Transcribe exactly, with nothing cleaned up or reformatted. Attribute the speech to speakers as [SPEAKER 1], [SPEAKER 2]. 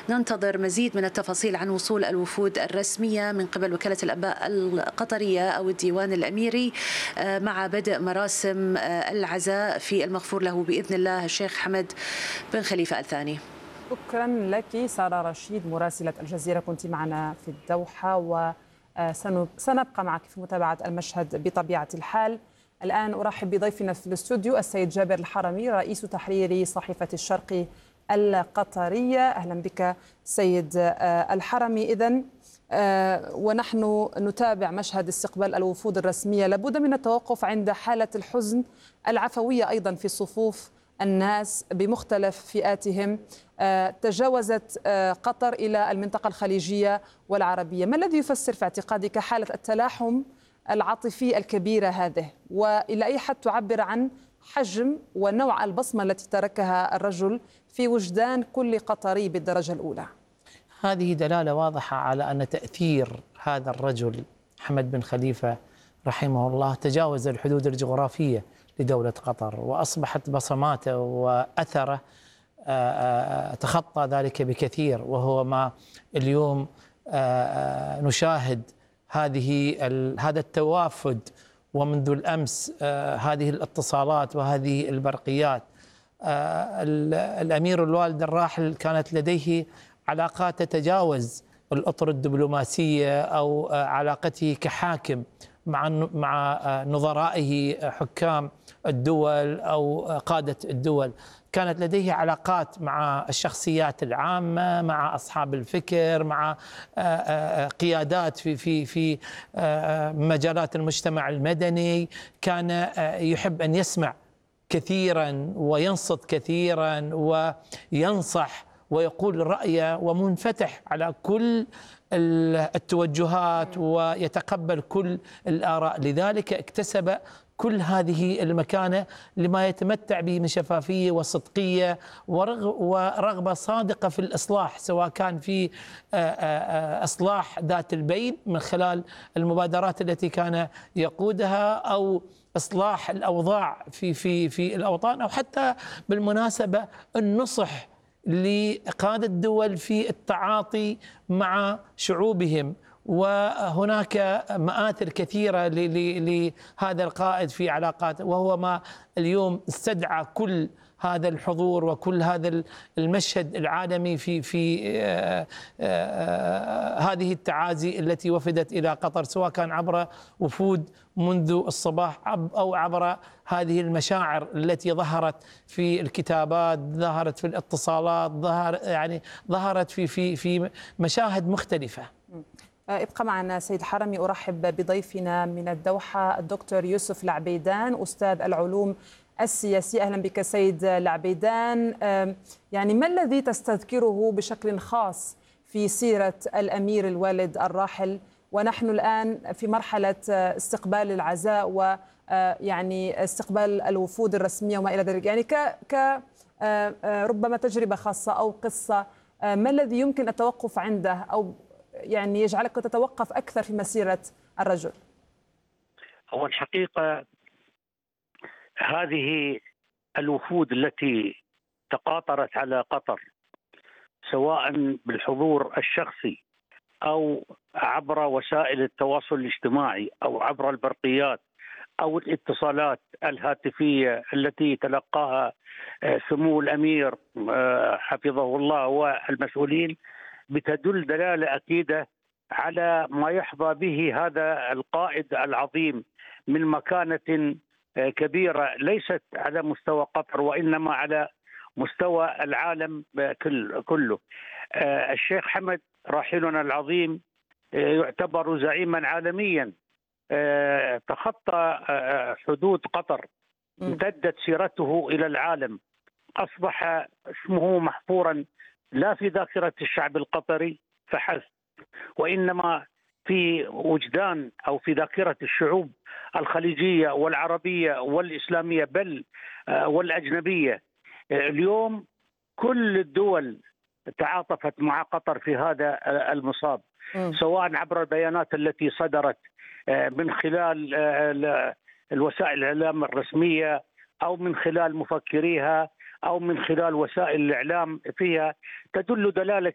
[SPEAKER 1] ننتظر مزيد من التفاصيل عن وصول الوفود الرسمية من قبل وكالة الأنباء القطرية أو الديوان الأميري مع بدء مراسم العزاء في المغفور له بإذن الله الشيخ حمد بن خليفة آل ثاني.
[SPEAKER 2] شكرا لك سارة رشيد مراسلة الجزيرة، كنت معنا في الدوحة وسنبقى معك في متابعة المشهد بطبيعة الحال. الآن أرحب بضيفنا في الاستوديو السيد جابر الحرمي رئيس تحرير صحيفة الشرق القطرية. أهلا بك سيد الحرمي. إذن ونحن نتابع مشهد استقبال الوفود الرسمية، لابد من التوقف عند حالة الحزن العفوية أيضا في صفوف الناس بمختلف فئاتهم. تجاوزت قطر إلى المنطقة الخليجية والعربية، ما الذي يفسر في اعتقادك حالة التلاحم العاطفي الكبيرة هذه، وإلى أي حد تعبر عن حجم ونوع البصمة التي تركها الرجل في وجدان كل قطري بالدرجة الأولى؟
[SPEAKER 3] هذه دلالة واضحة على أن تأثير هذا الرجل حمد بن خليفة رحمه الله تجاوز الحدود الجغرافية لدولة قطر، وأصبحت بصماته وأثره تخطى ذلك بكثير، وهو ما اليوم نشاهد هذه هذا التوافد، ومنذ الأمس هذه الاتصالات وهذه البرقيات. الأمير الوالد الراحل كانت لديه علاقات تتجاوز الأطر الدبلوماسية أو علاقته كحاكم مع مع نظرائه حكام الدول أو قادة الدول. كانت لديه علاقات مع الشخصيات العامة، مع أصحاب الفكر، مع قيادات في في في مجالات المجتمع المدني. كان يحب أن يسمع كثيرا وينصت كثيرا وينصح ويقول رأيه، ومنفتح على كل التوجهات ويتقبل كل الآراء. لذلك اكتسب كل هذه المكانة لما يتمتع به من شفافية وصدقية ورغبة صادقة في الإصلاح، سواء كان في إصلاح ذات البين من خلال المبادرات التي كان يقودها، أو إصلاح الأوضاع في في في الأوطان، أو حتى بالمناسبة النصح لقادة الدول في التعاطي مع شعوبهم. وهناك مآثر كثيرة لهذا القائد في علاقاته، وهو ما اليوم استدعى كل هذا الحضور وكل هذا المشهد العالمي في في هذه التعازي التي وفدت إلى قطر، سواء كان عبر وفود منذ الصباح أو عبر هذه المشاعر التي ظهرت في الكتابات، ظهرت في الاتصالات، ظهر يعني ظهرت في في في مشاهد مختلفة.
[SPEAKER 2] ابقى معنا سيد الحرمي. أرحب بضيفنا من الدوحة الدكتور يوسف العبيدان أستاذ العلوم السياسية. أهلا بك سيد العبيدان. يعني ما الذي تستذكره بشكل خاص في سيرة الأمير الوالد الراحل، ونحن الآن في مرحلة استقبال العزاء ويعني استقبال الوفود الرسمية وما إلى ذلك، يعني ك ك ربما تجربة خاصة أو قصة، ما الذي يمكن التوقف عنده أو يعني يجعلك تتوقف أكثر في مسيرة الرجل؟
[SPEAKER 4] هو الحقيقة هذه الوفود التي تقاطرت على قطر، سواء بالحضور الشخصي أو عبر وسائل التواصل الاجتماعي أو عبر البرقيات أو الاتصالات الهاتفية التي تلقاها سمو الأمير حفظه الله والمسؤولين، بتدل دلالة أكيدة على ما يحظى به هذا القائد العظيم من مكانة كبيرة، ليست على مستوى قطر وإنما على مستوى العالم كله. الشيخ حمد راحلنا العظيم يعتبر زعيما عالميا، تخطى حدود قطر، امتدت سيرته إلى العالم، أصبح اسمه محفورا لا في ذاكرة الشعب القطري فحسب، وإنما في وجدان أو في ذاكرة الشعوب الخليجية والعربية والإسلامية بل والأجنبية. اليوم كل الدول تعاطفت مع قطر في هذا المصاب، سواء عبر البيانات التي صدرت من خلال الوسائل الإعلام الرسمية أو من خلال مفكريها أو من خلال وسائل الإعلام فيها، تدل دلالة